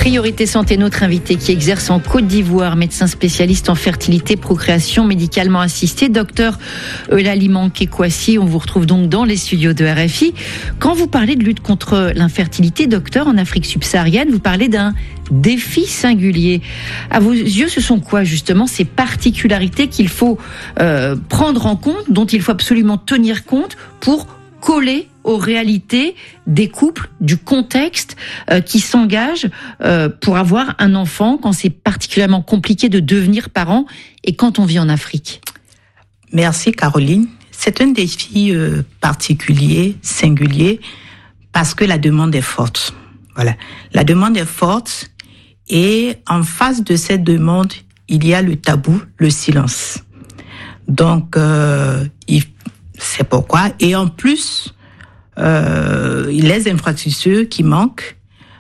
Priorité Santé, notre invité qui exerce en Côte d'Ivoire, médecin spécialiste en fertilité, procréation médicalement assistée, docteur Eulalie Manqué-Kouassi. On vous retrouve donc dans les studios de RFI. Quand vous parlez de lutte contre l'infertilité, docteur, en Afrique subsaharienne, vous parlez d'un défi singulier. À vos yeux, ce sont quoi justement ces particularités qu'il faut prendre en compte, dont il faut absolument tenir compte pour coller aux réalités des couples, du contexte qui s'engagent pour avoir un enfant quand c'est particulièrement compliqué de devenir parent et quand on vit en Afrique? Merci Caroline. C'est un défi particulier, singulier, parce que la demande est forte. Voilà, la demande est forte et en face de cette demande, il y a le tabou, le silence. Donc, c'est pourquoi. Et en plus, les infrastructures qui manquent,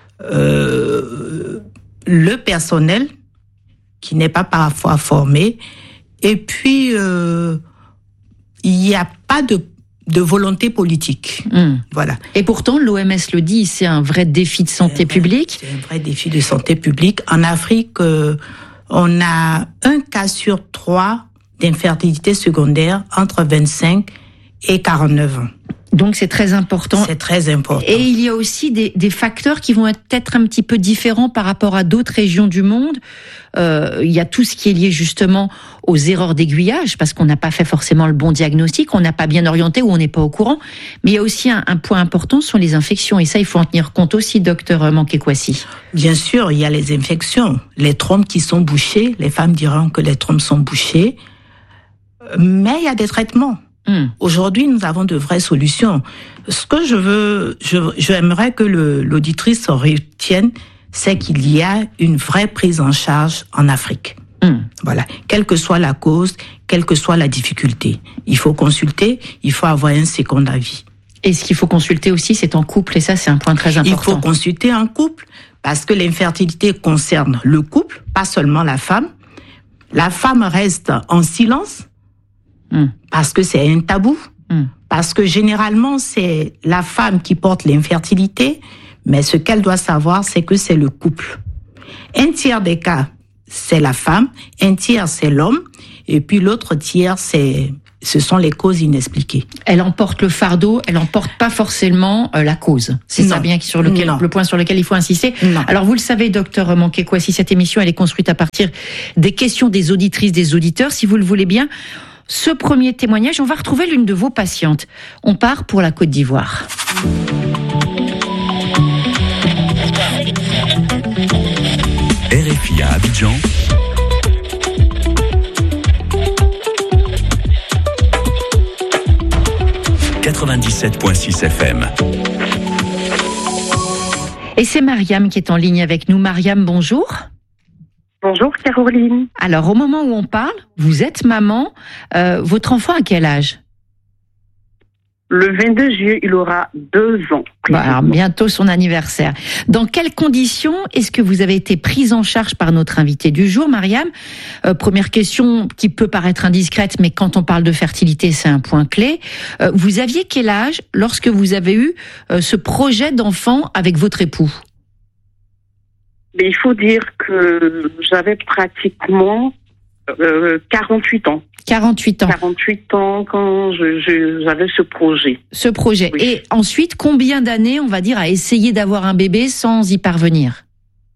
le personnel qui n'est pas parfois formé, et puis il n'y a pas de volonté politique. Voilà. Et pourtant, l'OMS le dit, c'est un vrai défi de santé publique. C'est un vrai défi de santé publique. En Afrique, on a 1 cas sur 3 d'infertilité secondaire entre 25 et 49 ans. Donc c'est très important. C'est très important. Et il y a aussi des facteurs qui vont être un petit peu différents par rapport à d'autres régions du monde. Il y a tout ce qui est lié justement aux erreurs d'aiguillage, parce qu'on n'a pas fait forcément le bon diagnostic, on n'a pas bien orienté ou on n'est pas au courant. Mais il y a aussi un point important, ce sont les infections. Et ça, il faut en tenir compte aussi, docteur Manqué-Kouassi. Bien sûr, il y a les infections. Les trompes qui sont bouchées, les femmes diront que les trompes sont bouchées. Mais il y a des traitements. Aujourd'hui, nous avons de vraies solutions. Ce que j'aimerais que l'auditrice retienne, c'est qu'il y a une vraie prise en charge en Afrique. Voilà. Quelle que soit la cause, quelle que soit la difficulté. Il faut consulter, il faut avoir un second avis. Et ce qu'il faut consulter aussi, c'est en couple, et ça, c'est un point très important. Il faut consulter en couple, parce que l'infertilité concerne le couple, pas seulement la femme. La femme reste en silence, parce que c'est un tabou, parce que généralement c'est la femme qui porte l'infertilité, mais ce qu'elle doit savoir, c'est que c'est le couple. 1/3 des cas, c'est la femme, 1/3 c'est l'homme, et puis l'autre tiers, ce sont les causes inexpliquées. Elle emporte le fardeau, elle emporte pas forcément la cause. C'est ça bien le point sur lequel il faut insister. Non. Alors vous le savez, docteur Manqué-Kouassi, cette émission elle est construite à partir des questions des auditrices, des auditeurs. Si vous le voulez bien, ce premier témoignage, on va retrouver l'une de vos patientes. On part pour la Côte d'Ivoire. RFI à Abidjan. « 97.6 FM ». Et c'est Mariam qui est en ligne avec nous. Mariam, bonjour. Bonjour Caroline. Alors, au moment où on parle, vous êtes maman. Votre enfant a quel âge? Le 22 juillet, il aura 2 ans. Alors, bientôt son anniversaire. Dans quelles conditions est-ce que vous avez été prise en charge par notre invitée du jour, Mariam? Première question qui peut paraître indiscrète, mais quand on parle de fertilité, c'est un point clé. Vous aviez quel âge lorsque vous avez eu ce projet d'enfant avec votre époux? Mais il faut dire que j'avais pratiquement 48 ans. 48 ans. 48 ans quand j'avais ce projet. Ce projet. Oui. Et ensuite, combien d'années, on va dire, à essayer d'avoir un bébé sans y parvenir?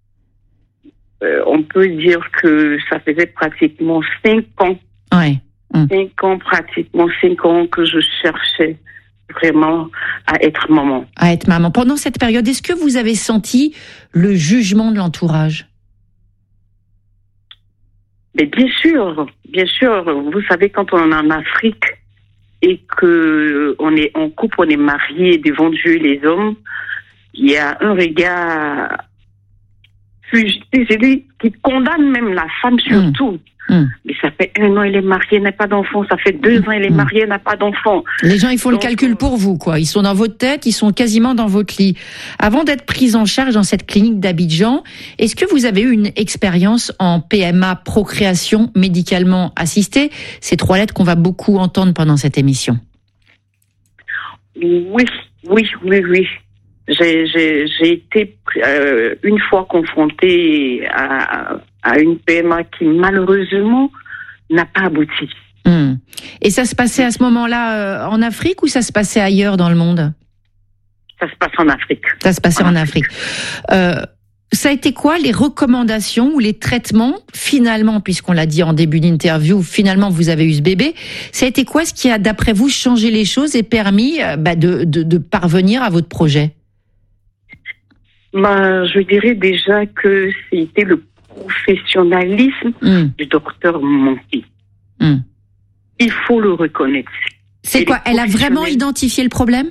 On peut dire que ça faisait pratiquement 5 ans. Ouais. 5 ans, pratiquement 5 ans que je cherchais vraiment à être maman. À être maman. Pendant cette période, est-ce que vous avez senti le jugement de l'entourage? Mais bien sûr. Vous savez, quand on est en Afrique et que on est en couple, on est marié devant Dieu et les hommes, il y a un regard qui condamne même la femme surtout. Mais ça fait 1 an, elle est mariée, elle n'a pas d'enfant. Ça fait 2 ans, elle est mariée, elle n'a pas d'enfant. Les gens, ils font le calcul pour vous, quoi. Ils sont dans votre tête, ils sont quasiment dans votre lit. Avant d'être prise en charge dans cette clinique d'Abidjan, est-ce que vous avez eu une expérience en PMA, procréation médicalement assistée? Ces 3 lettres qu'on va beaucoup entendre pendant cette émission. Oui. J'ai été une fois confrontée à une PMA qui malheureusement n'a pas abouti. Et ça se passait à ce moment-là en Afrique ou ça se passait ailleurs dans le monde? Ça se passe en Afrique. Ça se passait en Afrique. Ça a été quoi les recommandations ou les traitements finalement, puisqu'on l'a dit en début d'interview, finalement vous avez eu ce bébé. Ça a été quoi ce qui a d'après vous changé les choses et permis de parvenir à votre projet? Je dirais déjà que c'était le professionnalisme du docteur Monki. Il faut le reconnaître. C'est quoi? Elle a vraiment identifié le problème?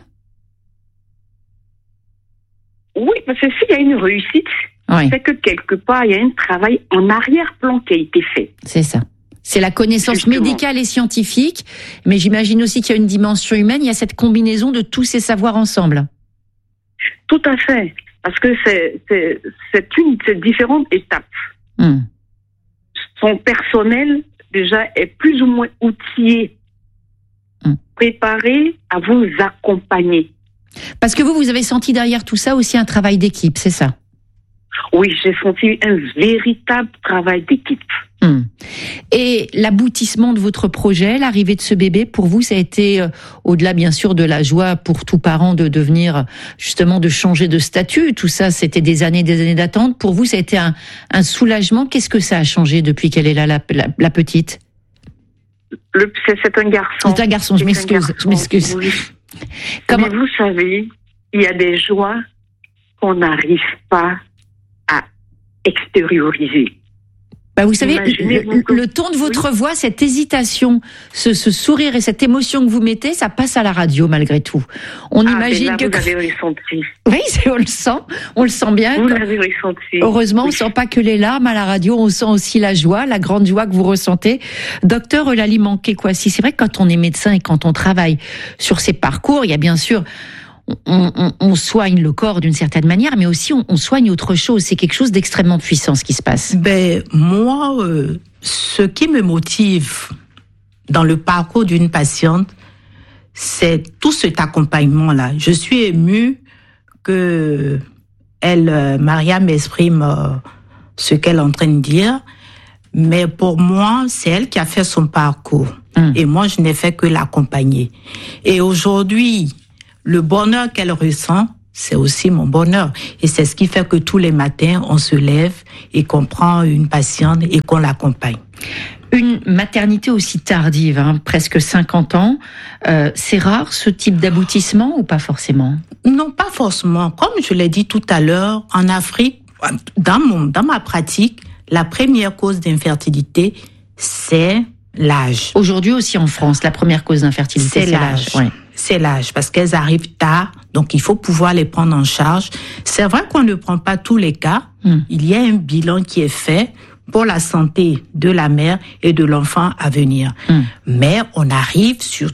Oui, parce que s'il y a une réussite, c'est que quelque part, il y a un travail en arrière-plan qui a été fait. C'est ça. C'est la connaissance médicale et scientifique, mais j'imagine aussi qu'il y a une dimension humaine, il y a cette combinaison de tous ces savoirs ensemble. Tout à fait, parce que c'est différentes étapes. Son personnel, déjà, est plus ou moins outillé, préparé à vous accompagner. Parce que vous avez senti derrière tout ça aussi un travail d'équipe, c'est ça? Oui, j'ai senti un véritable travail d'équipe. Et l'aboutissement de votre projet, l'arrivée de ce bébé, pour vous, ça a été, au-delà bien sûr de la joie pour tout parent de devenir, justement, de changer de statut, tout ça, c'était des années d'attente. Pour vous, ça a été un soulagement. Qu'est-ce que ça a changé depuis qu'elle est là, la petite? C'est un garçon. C'est un garçon, je m'excuse. Oui. Mais vous savez, il y a des joies qu'on n'arrive pas à extérioriser. Vous savez, le ton de votre voix, cette hésitation, ce sourire et cette émotion que vous mettez, ça passe à la radio malgré tout. On imagine que... Vous l'avez ressenti. Oui, on le sent bien. Vous l'avez ressenti. Heureusement, on sent pas que les larmes à la radio, on sent aussi la joie, la grande joie que vous ressentez. Docteur Eulalie Manqué-Kouassi, c'est vrai que quand on est médecin et quand on travaille sur ces parcours, il y a bien sûr... On soigne le corps d'une certaine manière, mais aussi on soigne autre chose. C'est quelque chose d'extrêmement puissant ce qui se passe. Moi, ce qui me motive dans le parcours d'une patiente, c'est tout cet accompagnement-là. Je suis émue que Mariam exprime ce qu'elle est en train de dire, mais pour moi, c'est elle qui a fait son parcours. Et moi, je n'ai fait que l'accompagner. Et aujourd'hui, le bonheur qu'elle ressent, c'est aussi mon bonheur. Et c'est ce qui fait que tous les matins, on se lève et qu'on prend une patiente et qu'on l'accompagne. Une maternité aussi tardive, presque 50 ans, c'est rare ce type d'aboutissement ou pas forcément? Non, pas forcément. Comme je l'ai dit tout à l'heure, en Afrique, dans ma pratique, la première cause d'infertilité, c'est l'âge. Aujourd'hui aussi en France, la première cause d'infertilité, c'est l'âge. Ouais. C'est l'âge, parce qu'elles arrivent tard, donc il faut pouvoir les prendre en charge. C'est vrai qu'on ne prend pas tous les cas. Il y a un bilan qui est fait pour la santé de la mère et de l'enfant à venir. Mais on arrive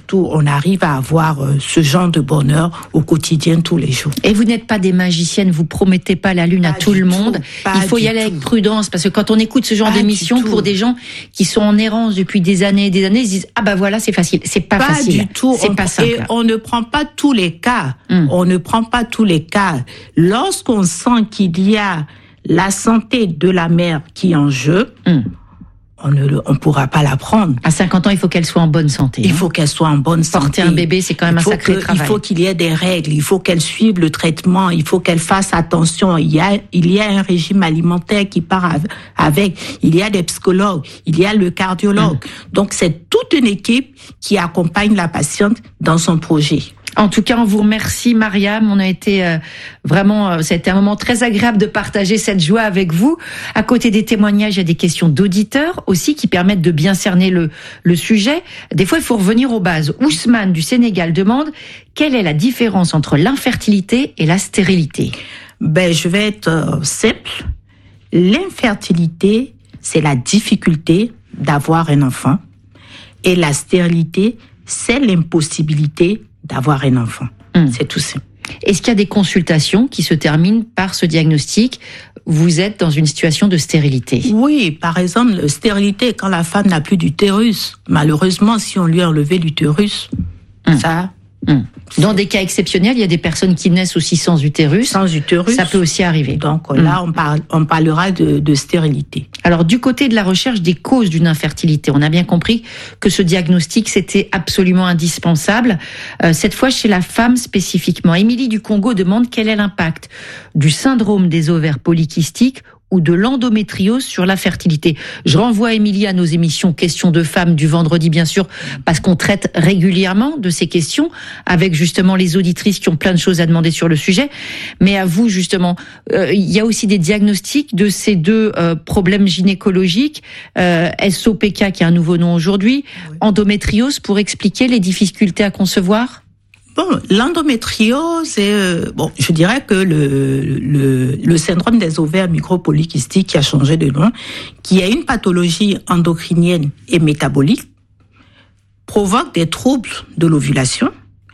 à avoir ce genre de bonheur au quotidien tous les jours. Et vous n'êtes pas des magiciennes, vous promettez pas la lune à tout le monde. Il faut y aller avec prudence, parce que quand on écoute ce genre d'émission pour des gens qui sont en errance depuis des années et des années, ils disent voilà, c'est facile. C'est pas facile. Pas du tout. C'est pas simple. Et on ne prend pas tous les cas. On ne prend pas tous les cas. Lorsqu'on sent qu'il y a la santé de la mère qui est en jeu, on ne pourra pas la prendre. À 50 ans, il faut qu'elle soit en bonne santé. Il faut qu'elle soit en bonne santé. Porter un bébé, c'est quand même un sacré travail. Il faut qu'il y ait des règles, il faut qu'elle suive le traitement, il faut qu'elle fasse attention. Il y a un régime alimentaire qui part avec. Il y a des psychologues, il y a le cardiologue. Donc, c'est toute une équipe qui accompagne la patiente dans son projet. En tout cas, on vous remercie, Mariam. On a été vraiment, ça a été un moment très agréable de partager cette joie avec vous. À côté des témoignages, il y a des questions d'auditeurs aussi qui permettent de bien cerner le sujet. Des fois, il faut revenir aux bases. Ousmane du Sénégal demande quelle est la différence entre l'infertilité et la stérilité. Je vais être simple. L'infertilité, c'est la difficulté d'avoir un enfant, et la stérilité, c'est l'impossibilité d'avoir un enfant. C'est tout simple. Est-ce qu'il y a des consultations qui se terminent par ce diagnostic? Vous êtes dans une situation de stérilité. Oui, par exemple, la stérilité, quand la femme n'a plus d'utérus. Malheureusement, si on lui a enlevé l'utérus, Dans des cas exceptionnels, il y a des personnes qui naissent aussi sans utérus. Sans utérus. Ça peut aussi arriver. Donc là, on parlera de stérilité. Alors, du côté de la recherche des causes d'une infertilité, on a bien compris que ce diagnostic, c'était absolument indispensable. Cette fois, chez la femme spécifiquement. Émilie du Congo demande quel est l'impact du syndrome des ovaires polykystiques ou de l'endométriose sur la fertilité. Je renvoie Émilie à nos émissions Questions de femmes du vendredi, bien sûr, parce qu'on traite régulièrement de ces questions avec justement les auditrices qui ont plein de choses à demander sur le sujet. Mais à vous, justement, il y a aussi des diagnostics de ces deux problèmes gynécologiques, SOPK, qui a un nouveau nom aujourd'hui, oui. Endométriose, pour expliquer les difficultés à concevoir. Bon, l'endométriose est, je dirais que le syndrome des ovaires micropolykystiques qui a changé de nom, qui est une pathologie endocrinienne et métabolique, provoque des troubles de l'ovulation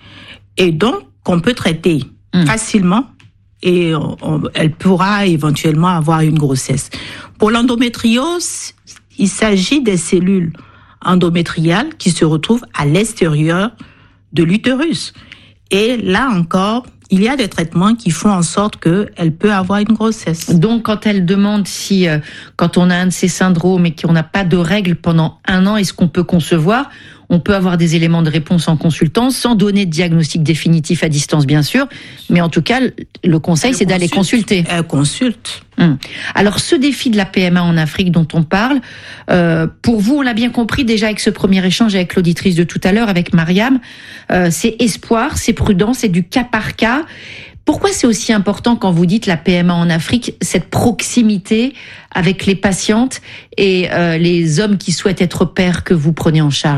et donc qu'on peut traiter facilement et elle pourra éventuellement avoir une grossesse. Pour l'endométriose, il s'agit des cellules endométriales qui se retrouvent à l'extérieur de l'utérus. Et là encore, il y a des traitements qui font en sorte qu'elle peut avoir une grossesse. Donc, quand elle demande si, quand on a un de ces syndromes et qu'on n'a pas de règles pendant 1 an, est-ce qu'on peut concevoir ? On peut avoir des éléments de réponse en consultant, sans donner de diagnostic définitif à distance, bien sûr. Mais en tout cas, le conseil, c'est d'aller consulter. Elle consulte. Alors, ce défi de la PMA en Afrique dont on parle, pour vous, on l'a bien compris déjà avec ce premier échange avec l'auditrice de tout à l'heure, avec Mariam, c'est espoir, c'est prudence, c'est du cas par cas. Pourquoi c'est aussi important quand vous dites la PMA en Afrique, cette proximité avec les patientes et les hommes qui souhaitent être pères que vous prenez en charge ?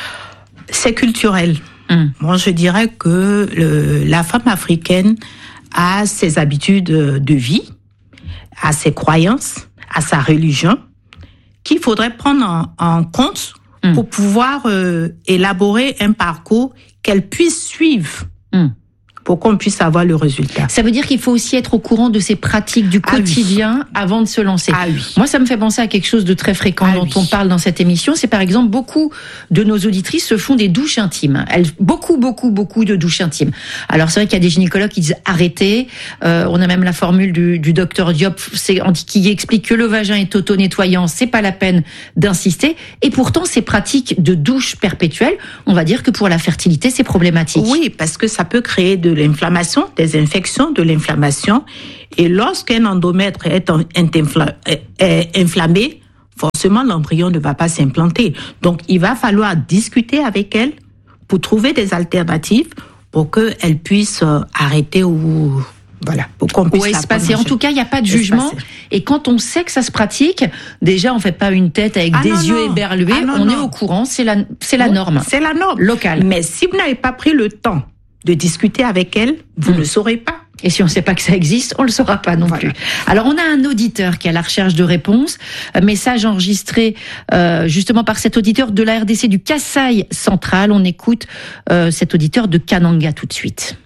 C'est culturel. Moi, je dirais que la femme africaine a ses habitudes de vie, a ses croyances, a sa religion, qu'il faudrait prendre en compte pour pouvoir élaborer un parcours qu'elle puisse suivre. Pour qu'on puisse avoir le résultat. Ça veut dire qu'il faut aussi être au courant de ces pratiques du quotidien avant de se lancer. Oui. Moi, ça me fait penser à quelque chose de très fréquent dont on parle dans cette émission. C'est par exemple, beaucoup de nos auditrices se font des douches intimes. Beaucoup de douches intimes. Alors, c'est vrai qu'il y a des gynécologues qui disent arrêtez. On a même la formule du docteur Diop qui explique que le vagin est auto-nettoyant. C'est pas la peine d'insister. Et pourtant, ces pratiques de douche perpétuelle, on va dire que pour la fertilité, c'est problématique. Oui, parce que ça peut créer de l'inflammation, des infections, de l'inflammation. Et lorsqu'un endomètre est inflammé, forcément, l'embryon ne va pas s'implanter. Donc, il va falloir discuter avec elle pour trouver des alternatives pour qu'elle puisse arrêter ou... Voilà, pour qu'on puisse espacer. En tout cas, il n'y a pas de jugement. Et quand on sait que ça se pratique, déjà, on fait pas une tête avec des yeux éberlués. On est au courant. C'est la norme. C'est la norme locale. Mais si vous n'avez pas pris le temps de discuter avec elle, vous ne saurez pas. Et si on ne sait pas que ça existe, on ne le saura pas non plus. Alors, on a un auditeur qui est à la recherche de réponses. Message enregistré justement par cet auditeur de la RDC du Kasaï central. On écoute cet auditeur de Kananga tout de suite.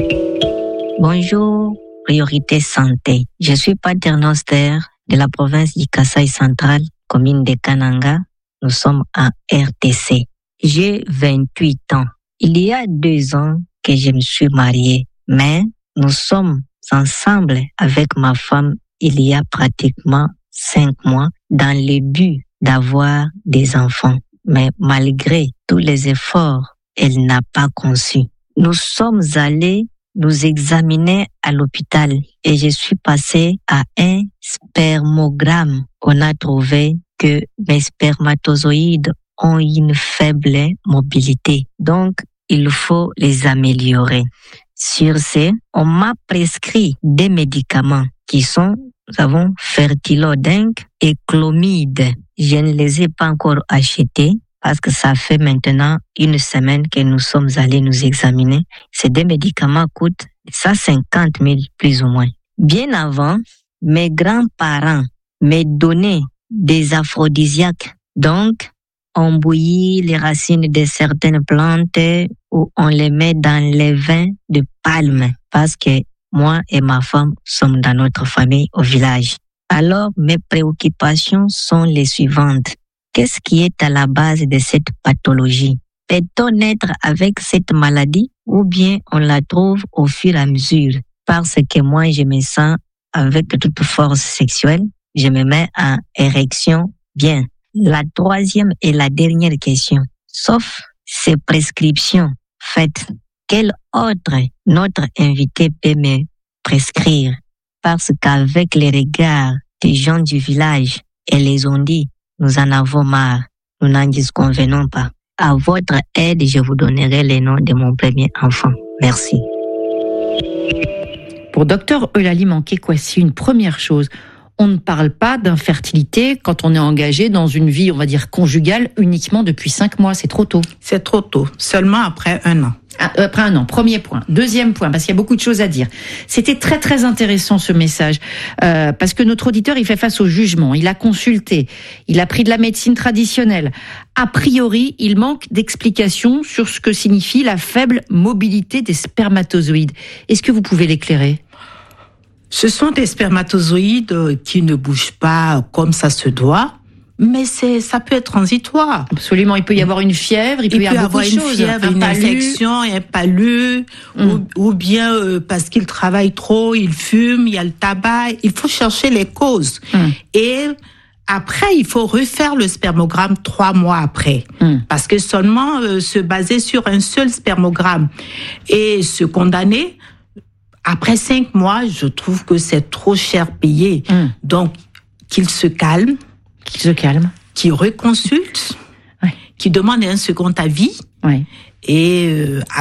Bonjour, Priorité Santé. Je suis paternoster de la province du Kasaï central, commune de Kananga. Nous sommes en RDC. J'ai 28 ans. Il y a 2 ans que je me suis mariée, mais nous sommes ensemble avec ma femme il y a pratiquement 5 mois dans le but d'avoir des enfants. Mais malgré tous les efforts, elle n'a pas conçu. Nous sommes allés nous examiner à l'hôpital et je suis passée à un spermogramme. On a trouvé que mes spermatozoïdes ont une faible mobilité. Donc, il faut les améliorer. Sur ce, on m'a prescrit des médicaments qui sont, nous avons Fertilodin et Clomide. Je ne les ai pas encore achetés parce que ça fait maintenant 1 semaine que nous sommes allés nous examiner. Ces 2 médicaments coûtent 150 000 plus ou moins. Bien avant, mes grands-parents me donnaient des aphrodisiaques. Donc, on bouillit les racines de certaines plantes ou on les met dans les vins de palme parce que moi et ma femme sommes dans notre famille au village. Alors, mes préoccupations sont les suivantes. Qu'est-ce qui est à la base de cette pathologie? Peut-on naître avec cette maladie ou bien on la trouve au fur et à mesure? Parce que moi, je me sens avec toute force sexuelle, je me mets en érection bien. La troisième et la dernière question. Sauf ces prescriptions faites, quel autre notre invité peut me prescrire? Parce qu'avec les regards des gens du village, elles les ont dit, nous en avons marre, nous n'en disconvenons pas. À votre aide, je vous donnerai le nom de mon premier enfant. Merci. Pour Dr Eulalie Manqué-Kouassi, une première chose, on ne parle pas d'infertilité quand on est engagé dans une vie, on va dire, conjugale uniquement depuis 5 mois. C'est trop tôt. C'est trop tôt. Seulement après 1 an. Après 1 an. Premier point. Deuxième point, parce qu'il y a beaucoup de choses à dire. C'était très, très intéressant ce message. Parce que notre auditeur, il fait face au jugement. Il a consulté. Il a pris de la médecine traditionnelle. A priori, il manque d'explications sur ce que signifie la faible mobilité des spermatozoïdes. Est-ce que vous pouvez l'éclairer ? Ce sont des spermatozoïdes qui ne bougent pas comme ça se doit, mais ça peut être transitoire. Absolument, il peut y avoir une fièvre, il peut y avoir une fièvre, une infection, un palu, ou bien parce qu'il travaille trop, il fume, il y a le tabac. Il faut chercher les causes. Et après, il faut refaire le spermogramme 3 mois après. Parce que seulement se baser sur un seul spermogramme et se condamner, après 5 mois, je trouve que c'est trop cher payé. Donc, qu'il se calme. Qu'il reconsulte. Ouais. Qu'il demande un second avis. Ouais. Et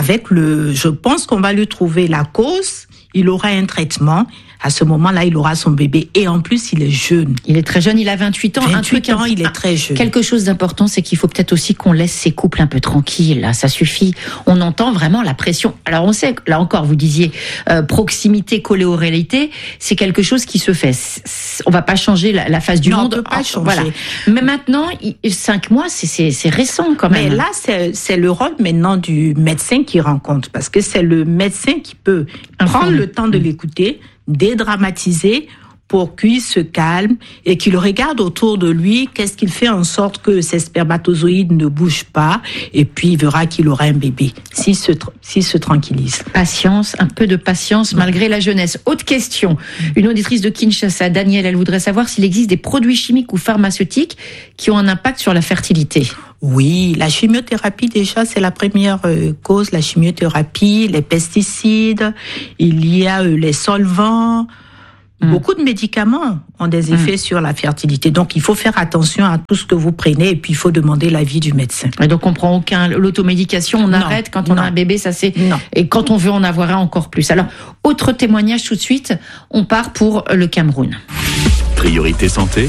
je pense qu'on va lui trouver la cause. Il aura un traitement. À ce moment-là, il aura son bébé. Et en plus, il est jeune. Il est très jeune, il a 28 ans. 28 ans, il est très jeune. Quelque chose d'important, c'est qu'il faut peut-être aussi qu'on laisse ces couples un peu tranquilles. Là, ça suffit. On entend vraiment la pression. Alors, on sait, là encore, vous disiez, proximité collée aux réalités, c'est quelque chose qui se fait. On va pas changer la face du monde. On peut pas changer. Voilà. Mais maintenant, 5 mois, c'est récent quand même. Mais là, c'est le rôle maintenant du médecin qui rencontre. Parce que c'est le médecin qui peut prendre le temps de l'écouter, dédramatiser pour qu'il se calme et qu'il regarde autour de lui qu'est-ce qu'il fait en sorte que ces spermatozoïdes ne bougent pas, et puis il verra qu'il aura un bébé s'il se tranquillise. Patience, un peu de patience malgré la jeunesse. Autre question, une auditrice de Kinshasa, Danielle, elle voudrait savoir s'il existe des produits chimiques ou pharmaceutiques qui ont un impact sur la fertilité. Oui, la chimiothérapie déjà, c'est la première cause, la chimiothérapie, les pesticides, il y a les solvants. Beaucoup de médicaments ont des effets sur la fertilité. Donc, il faut faire attention à tout ce que vous prenez et puis il faut demander l'avis du médecin. Et donc, on prend l'automédication, on arrête quand on a un bébé, ça c'est... Non. Et quand on veut en avoir un, encore plus. Alors, autre témoignage tout de suite, on part pour le Cameroun. Priorité santé.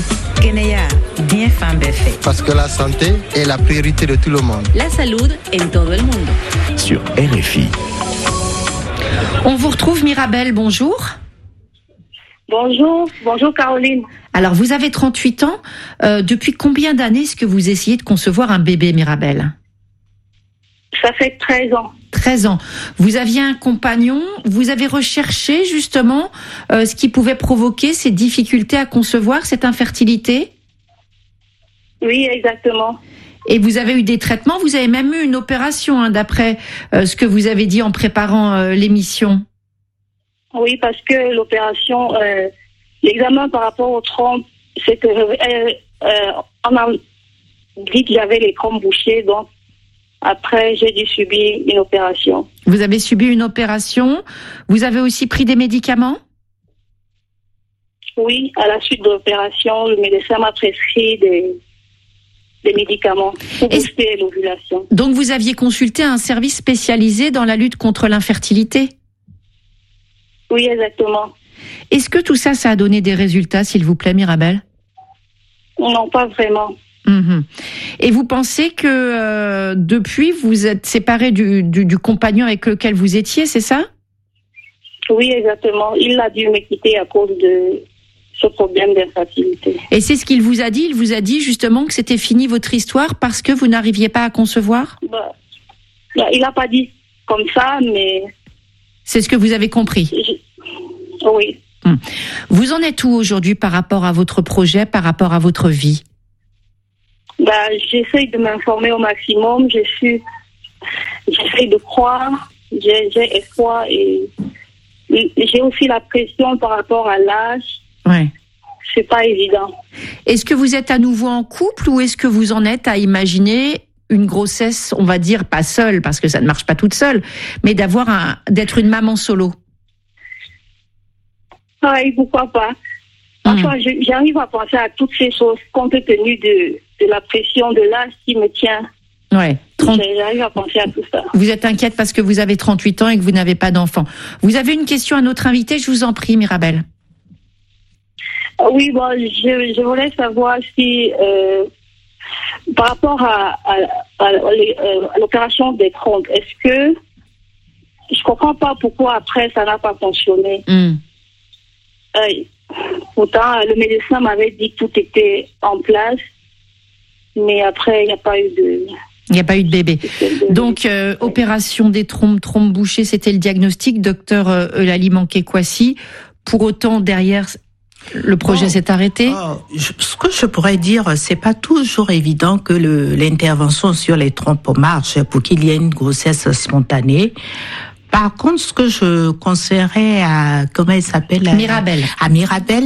Parce que la santé est la priorité de tout le monde. La salud en todo el mundo. Sur RFI. On vous retrouve, Mirabel, bonjour. Bonjour Caroline. Alors, vous avez 38 ans. Depuis combien d'années est-ce que vous essayez de concevoir un bébé, Mirabel ? Ça fait 13 ans. 13 ans. Vous aviez un compagnon, vous avez recherché justement ce qui pouvait provoquer ces difficultés à concevoir, cette infertilité ? Oui, exactement. Et vous avez eu des traitements, vous avez même eu une opération, d'après ce que vous avez dit en préparant l'émission. Oui, parce que l'opération, l'examen par rapport aux trompes, c'est que on a dit que j'avais les trompes bouchées, donc après j'ai dû subir une opération. Vous avez subi une opération, vous avez aussi pris des médicaments ? Oui, à la suite de l'opération, le médecin m'a prescrit des médicaments pour booster l'ovulation. Donc vous aviez consulté un service spécialisé dans la lutte contre l'infertilité ? Oui, exactement. Est-ce que tout ça, ça a donné des résultats, s'il vous plaît, Mirabel ? Non, pas vraiment. Et vous pensez que depuis, vous êtes séparé du compagnon avec lequel vous étiez, c'est ça ? Oui, exactement. Il a dû me quitter à cause de ce problème d'infertilité. Et c'est ce qu'il vous a dit ? Il vous a dit justement que c'était fini votre histoire parce que vous n'arriviez pas à concevoir ? Il n'a pas dit comme ça, mais... C'est ce que vous avez compris ? Oui. Vous en êtes où aujourd'hui par rapport à votre projet, par rapport à votre vie ? J'essaye de m'informer au maximum. J'essaye de croire j'ai espoir et j'ai aussi la pression par rapport à l'âge. Ouais. C'est pas évident. Est-ce que vous êtes à nouveau en couple ou est-ce que vous en êtes à imaginer une grossesse, on va dire, pas seule, parce que ça ne marche pas toute seule, mais d'être une maman solo? Oui, pourquoi pas. Enfin, j'arrive à penser à toutes ces choses compte tenu de la pression de l'âge qui me tient. Ouais. J'arrive à penser à tout ça. Vous êtes inquiète parce que vous avez 38 ans et que vous n'avez pas d'enfant. Vous avez une question à notre invité, je vous en prie, Mirabel. Oui, bon, je voulais savoir si, par rapport à l'opération des trompes, est-ce que je comprends pas pourquoi après ça n'a pas fonctionné. Pourtant, le médecin m'avait dit que tout était en place, mais après, il n'y a pas eu de... Il n'y a pas eu de bébé. Donc, opération des trompes bouchées, c'était le diagnostic, docteur Eulalie Manquet-Kouassi. Pour autant, derrière, le projet s'est arrêté. Ce que je pourrais dire, c'est pas toujours évident que l'intervention sur les trompes marche pour qu'il y ait une grossesse spontanée. Par contre, ce que je conseillerais à, comment elle s'appelle? Mirabel. À Mirabel,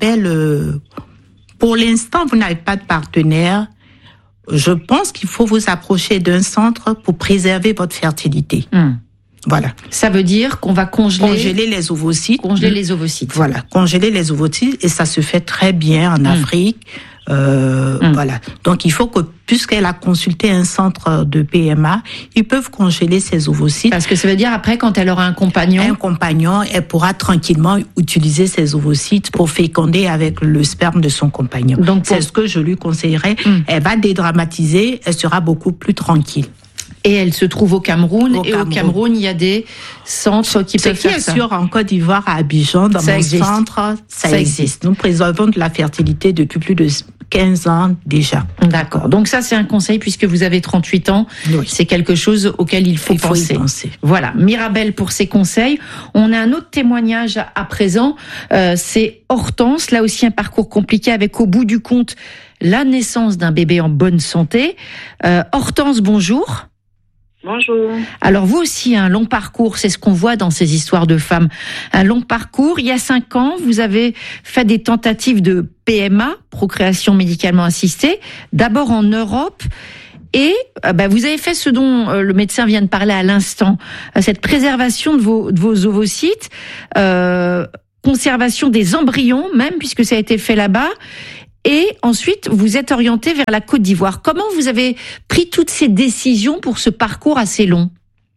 pour l'instant, vous n'avez pas de partenaire. Je pense qu'il faut vous approcher d'un centre pour préserver votre fertilité. Voilà. Ça veut dire qu'on va congeler les ovocytes. Congeler les ovocytes. Voilà, congeler les ovocytes, et ça se fait très bien en Afrique. Voilà. Donc, il faut que, puisqu'elle a consulté un centre de PMA, ils peuvent congeler ses ovocytes. Parce que ça veut dire, après, quand elle aura un compagnon, elle pourra tranquillement utiliser ses ovocytes pour féconder avec le sperme de son compagnon. Donc, c'est ce que je lui conseillerais. Elle va dédramatiser, elle sera beaucoup plus tranquille. Et elle se trouve au Cameroun. Au Cameroun, il y a des centres qui peuvent faire ça. C'est sûr, en Côte d'Ivoire, à Abidjan, dans mon centre, ça existe. Nous préservons de la fertilité depuis plus de 15 ans déjà. D'accord. Donc ça, c'est un conseil, puisque vous avez 38 ans. Oui. C'est quelque chose auquel il faut penser. Voilà. Mirabel pour ses conseils. On a un autre témoignage à présent. C'est Hortense. Là aussi, un parcours compliqué avec, au bout du compte, la naissance d'un bébé en bonne santé. Hortense, bonjour. Bonjour. Alors vous aussi, un long parcours, c'est ce qu'on voit dans ces histoires de femmes. Un long parcours. Il y a 5 ans, vous avez fait des tentatives de PMA, procréation médicalement assistée, d'abord en Europe. Et vous avez fait ce dont le médecin vient de parler à l'instant, cette préservation de vos ovocytes, conservation des embryons même, puisque ça a été fait là-bas. Et ensuite, vous êtes orienté vers la Côte d'Ivoire. Comment vous avez pris toutes ces décisions pour ce parcours assez long?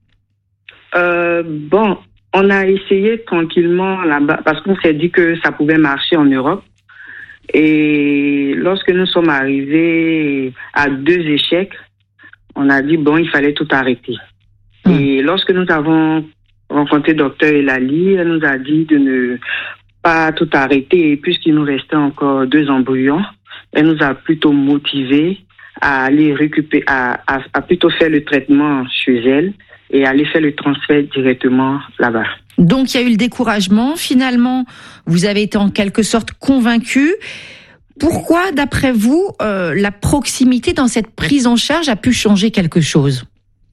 On a essayé tranquillement là-bas parce qu'on s'est dit que ça pouvait marcher en Europe. Et lorsque nous sommes arrivés à 2 échecs, on a dit il fallait tout arrêter. Et lorsque nous avons rencontré Dr Eulalie, elle nous a dit de ne pas tout arrêter, et puisqu'il nous restait encore 2 embryons, elle nous a plutôt motivés à aller récupérer, à plutôt faire le traitement chez elle et aller faire le transfert directement là-bas. Donc il y a eu le découragement. Finalement, vous avez été en quelque sorte convaincu. Pourquoi, d'après vous, la proximité dans cette prise en charge a pu changer quelque chose?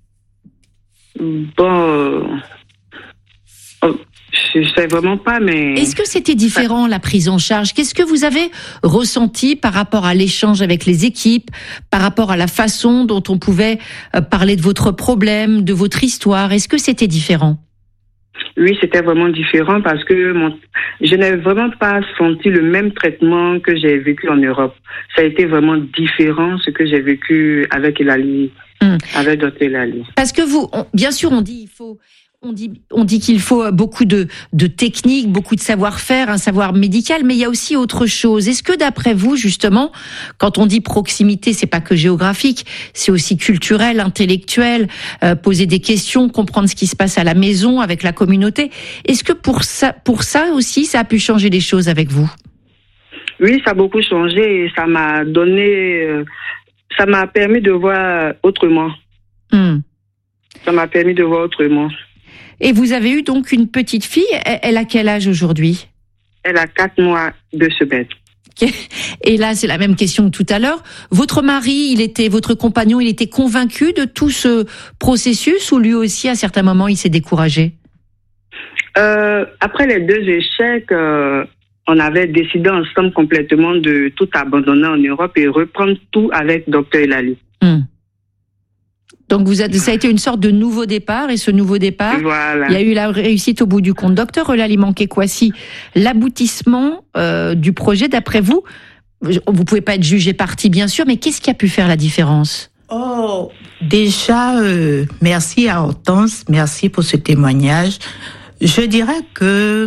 Je sais vraiment pas, mais... Est-ce que c'était différent, la prise en charge? Qu'est-ce que vous avez ressenti par rapport à l'échange avec les équipes, par rapport à la façon dont on pouvait parler de votre problème, de votre histoire? Est-ce que c'était différent? Oui, c'était vraiment différent parce que je n'ai vraiment pas senti le même traitement que j'ai vécu en Europe. Ça a été vraiment différent ce que j'ai vécu avec Eulalie, avec Dr Eulalie. Parce que bien sûr, on dit qu'il faut beaucoup de techniques, beaucoup de savoir-faire, un savoir médical, mais il y a aussi autre chose. Est-ce que d'après vous, justement, quand on dit proximité, c'est pas que géographique, c'est aussi culturel, intellectuel, poser des questions, comprendre ce qui se passe à la maison, avec la communauté. Est-ce que pour ça aussi, ça a pu changer les choses avec vous? Oui, ça a beaucoup changé et ça m'a permis de voir autrement. Ça m'a permis de voir autrement. Et vous avez eu donc une petite fille. Elle a quel âge aujourd'hui? Elle a 4 mois, 2 semaines. Et là, c'est la même question que tout à l'heure. Votre mari, votre compagnon, il était convaincu de tout ce processus ou lui aussi, à certains moments, il s'est découragé? Après les 2 échecs, on avait décidé ensemble complètement de tout abandonner en Europe et reprendre tout avec Dr Eulalie. Donc ça a été une sorte de nouveau départ, et ce nouveau départ, voilà. Il y a eu la réussite au bout du compte. Docteur Eulalie Manqué-Kouassi, l'aboutissement du projet, d'après vous, vous pouvez pas être jugé parti bien sûr, mais qu'est-ce qui a pu faire la différence? Déjà, merci à Hortense, merci pour ce témoignage. Je dirais que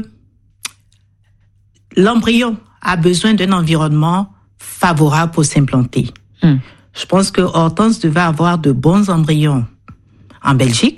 l'embryon a besoin d'un environnement favorable pour s'implanter. Je pense que Hortense devait avoir de bons embryons en Belgique,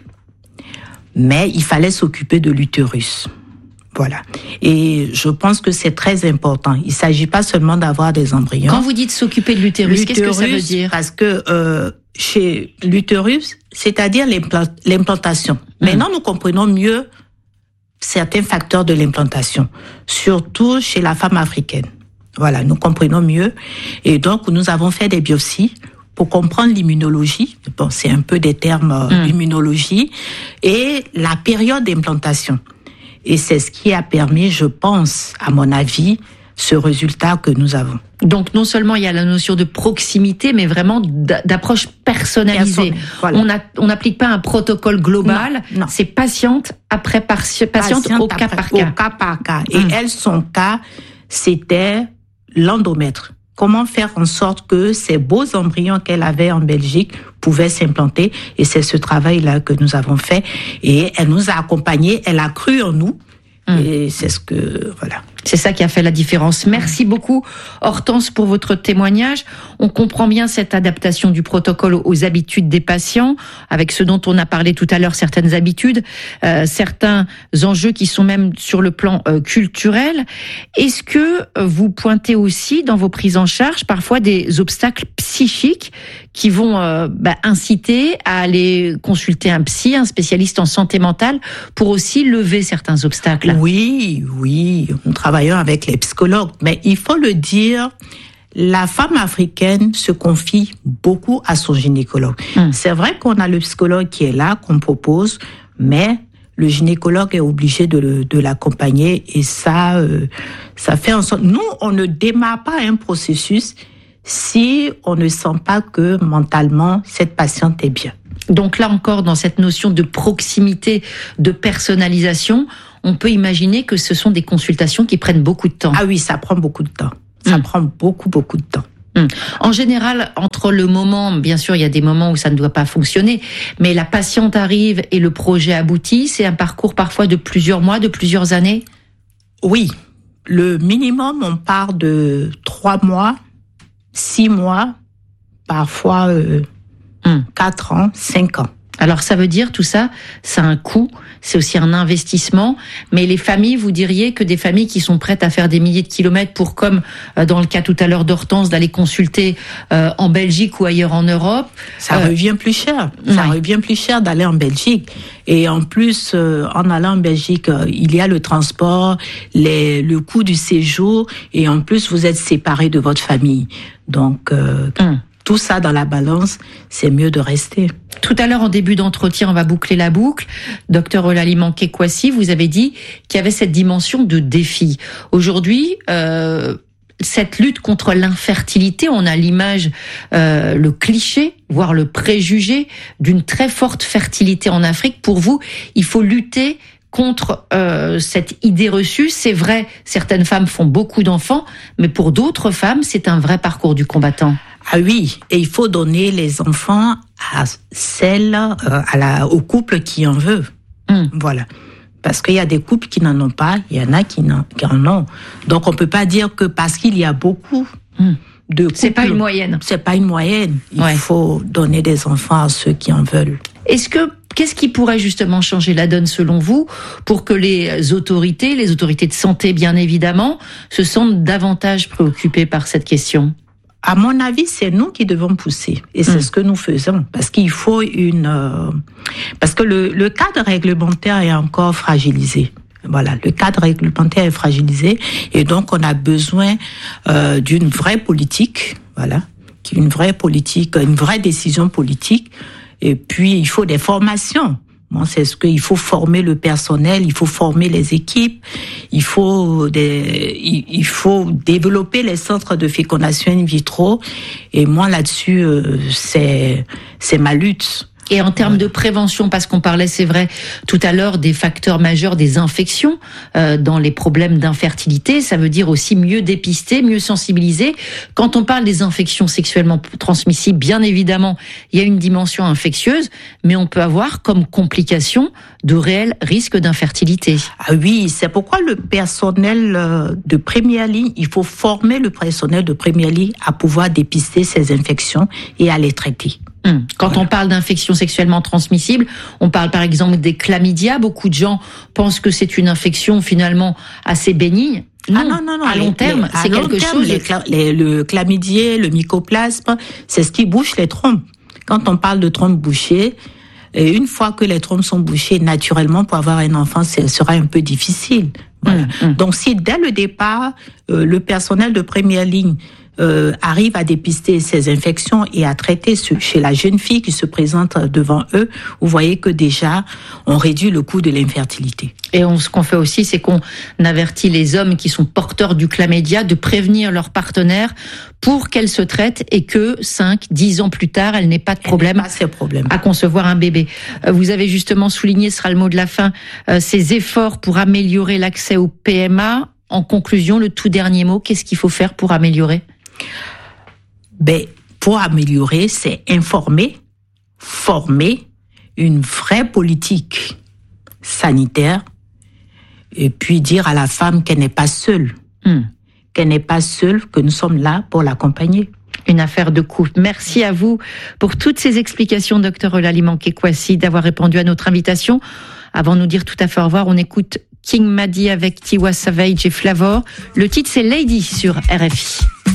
mais il fallait s'occuper de l'utérus. Voilà. Et je pense que c'est très important. Il ne s'agit pas seulement d'avoir des embryons. Quand vous dites s'occuper de l'utérus, qu'est-ce que ça veut dire? Parce que chez l'utérus, c'est-à-dire l'implantation. Maintenant, nous comprenons mieux certains facteurs de l'implantation, surtout chez la femme africaine. Voilà, nous comprenons mieux. Et donc, nous avons fait des biopsies pour comprendre l'immunologie. Bon, c'est un peu des termes immunologie. Et la période d'implantation. Et c'est ce qui a permis, je pense, à mon avis, ce résultat que nous avons. Donc, non seulement il y a la notion de proximité, mais vraiment d'approche personnalisée. Voilà. On n'applique pas un protocole global. Non. C'est patiente après patiente au cas par cas. Au cas par cas. Et elle, son cas, c'était l'endomètre. Comment faire en sorte que ces beaux embryons qu'elle avait en Belgique pouvaient s'implanter. Et c'est ce travail-là que nous avons fait. Et elle nous a accompagnés, elle a cru en nous. Et c'est ce que, voilà. C'est ça qui a fait la différence. Merci beaucoup, Hortense, pour votre témoignage. On comprend bien cette adaptation du protocole aux habitudes des patients, avec ce dont on a parlé tout à l'heure, certaines habitudes, certains enjeux qui sont même sur le plan culturel. Est-ce que vous pointez aussi dans vos prises en charge parfois des obstacles psychiques qui vont inciter à aller consulter un psy, un spécialiste en santé mentale, pour aussi lever certains obstacles? Oui, on travaille avec les psychologues, mais il faut le dire, la femme africaine se confie beaucoup à son gynécologue. C'est vrai qu'on a le psychologue qui est là, qu'on propose, mais le gynécologue est obligé de l'accompagner et ça fait en sorte... Nous, on ne démarre pas un processus si on ne sent pas que mentalement, cette patiente est bien. Donc là encore, dans cette notion de proximité, de personnalisation, on peut imaginer que ce sont des consultations qui prennent beaucoup de temps. Ah oui, ça prend beaucoup de temps. Ça prend beaucoup de temps. En général, entre le moment, bien sûr, il y a des moments où ça ne doit pas fonctionner, mais la patiente arrive et le projet aboutit, c'est un parcours parfois de plusieurs mois, de plusieurs années? Oui. Le minimum, on part de 3 mois, 6 mois, parfois 4 ans, 5 ans. Alors ça veut dire tout ça, ça a un coût, c'est aussi un investissement, mais les familles, vous diriez que des familles qui sont prêtes à faire des milliers de kilomètres pour, comme dans le cas tout à l'heure d'Hortense, d'aller consulter en Belgique ou ailleurs en Europe... Ça revient plus cher, ça revient plus cher d'aller en Belgique. Et en plus, en allant en Belgique, il y a le transport, le coût du séjour, et en plus vous êtes séparés de votre famille. Donc... Tout ça dans la balance, c'est mieux de rester. Tout à l'heure, en début d'entretien, on va boucler la boucle. Docteur Eulalie Manqué-Kouassi, vous avez dit qu'il y avait cette dimension de défi. Aujourd'hui, cette lutte contre l'infertilité, on a l'image, le cliché, voire le préjugé d'une très forte fertilité en Afrique. Pour vous, il faut lutter contre cette idée reçue. C'est vrai, certaines femmes font beaucoup d'enfants, mais pour d'autres femmes, c'est un vrai parcours du combattant. Ah oui, et il faut donner les enfants à au couple qui en veut. Voilà. Parce qu'il y a des couples qui n'en ont pas, il y en a qui en ont. Donc on peut pas dire que parce qu'il y a beaucoup de couples... C'est pas une moyenne. C'est pas une moyenne. Il faut donner des enfants à ceux qui en veulent. Qu'est-ce qui pourrait justement changer la donne selon vous pour que les autorités de santé bien évidemment, se sentent davantage préoccupées par cette question? À mon avis, c'est nous qui devons pousser. Et c'est ce que nous faisons. Parce qu'il faut parce que le cadre réglementaire est encore fragilisé. Voilà, le cadre réglementaire est fragilisé et donc on a besoin d'une vraie politique, voilà, une vraie décision politique. Et puis il faut des formations. Bon, c'est ce qu'il faut former le personnel, il faut former les équipes, il faut développer les centres de fécondation in vitro. Et moi là-dessus, c'est ma lutte. Et en termes de prévention, parce qu'on parlait, c'est vrai, tout à l'heure des facteurs majeurs des infections dans les problèmes d'infertilité, ça veut dire aussi mieux dépister, mieux sensibiliser. Quand on parle des infections sexuellement transmissibles, bien évidemment, il y a une dimension infectieuse, mais on peut avoir comme complication de réels risques d'infertilité. Ah oui, c'est pourquoi le personnel de première ligne, il faut former le personnel de première ligne à pouvoir dépister ces infections et à les traiter. Quand on parle d'infections sexuellement transmissibles, on parle par exemple des chlamydia. Beaucoup de gens pensent que c'est une infection finalement assez bénigne. Non, non. À long terme, c'est quelque chose. Le chlamydia, le mycoplasme, c'est ce qui bouche les trompes. Quand on parle de trompes bouchées, et une fois que les trompes sont bouchées, naturellement, pour avoir un enfant, ce sera un peu difficile. Voilà. Donc, si dès le départ, le personnel de première ligne arrive à dépister ces infections et à traiter chez la jeune fille qui se présente devant eux, vous voyez que déjà, on réduit le coût de l'infertilité. Et ce qu'on fait aussi, c'est qu'on avertit les hommes qui sont porteurs du chlamydia de prévenir leur partenaire pour qu'elle se traite et que 5-10 ans plus tard, elle n'ait pas de problème à concevoir un bébé. Vous avez justement souligné, ce sera le mot de la fin, ces efforts pour améliorer l'accès au PMA. En conclusion, le tout dernier mot, qu'est-ce qu'il faut faire pour améliorer ? Pour améliorer, c'est informer, former, une vraie politique sanitaire, et puis dire à la femme qu'elle n'est pas seule, que nous sommes là pour l'accompagner. Une affaire de couple. Merci à vous pour toutes ces explications, Dr Eulalie Manquet-Kouassi, d'avoir répondu à notre invitation. Avant de nous dire tout à fait au revoir, on écoute King Madi avec Tiwa Savage et Flavor. Le titre, c'est Lady sur RFI.